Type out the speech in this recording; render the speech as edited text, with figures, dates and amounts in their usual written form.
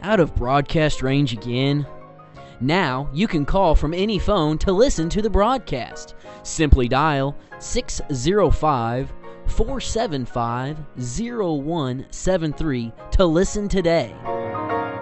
Out of broadcast range again? Now you can call from any phone to listen to the broadcast. Simply dial 605-475-0173 to listen today.